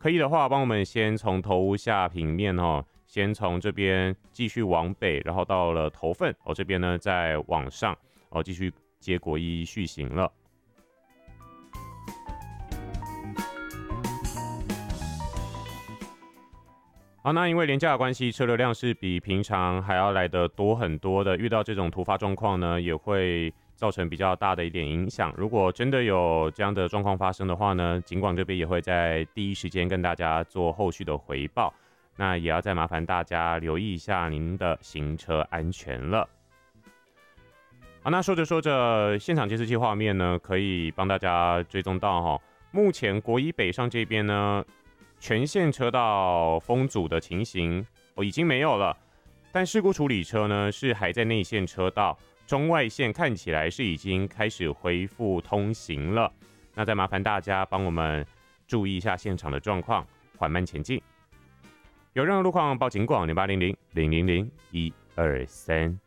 可以的话，帮我们先从头屋下平面先从这边继续往北，然后到了头份这边呢再往上继续接国一续行了。好，那因为连假的关系，车流量是比平常还要来得多很多的。遇到这种突发状况呢，也会造成比较大的一点影响。如果真的有这样的状况发生的话呢，警广这边也会在第一时间跟大家做后续的回报。那也要再麻烦大家留意一下您的行车安全了。好，那说着说着，现场监视器画面呢，可以帮大家追踪到目前国一北上这边呢，全线车道封阻的情形已经没有了，但事故处理车呢是还在内线车道，中外线看起来是已经开始恢复通行了。那再麻烦大家帮我们注意一下现场的状况，缓慢前进。有任何路况报警广0800-000-123。